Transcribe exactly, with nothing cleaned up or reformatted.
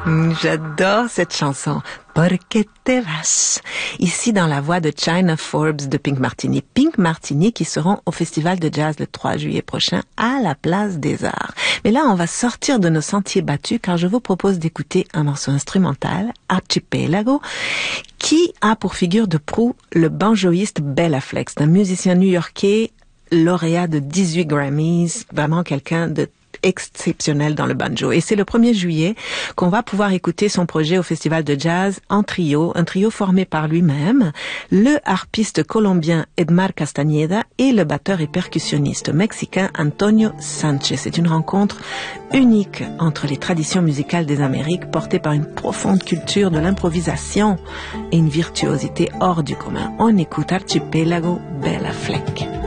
J'adore cette chanson. Porque te vas. Ici dans la voix de China Forbes de Pink Martini. Pink Martini qui seront au Festival de Jazz le trois juillet prochain à la Place des Arts. Mais là, on va sortir de nos sentiers battus car je vous propose d'écouter un morceau instrumental, Archipelago, qui a pour figure de proue le banjoïste Bela Flex, un musicien new-yorkais lauréat de dix-huit Grammys, vraiment quelqu'un de exceptionnel dans le banjo. Et c'est le premier juillet qu'on va pouvoir écouter son projet au Festival de Jazz en trio, un trio formé par lui-même, le harpiste colombien Edmar Castañeda et le batteur et percussionniste mexicain Antonio Sanchez. C'est une rencontre unique entre les traditions musicales des Amériques portées par une profonde culture de l'improvisation et une virtuosité hors du commun. On écoute Archipelago, Bela Fleck.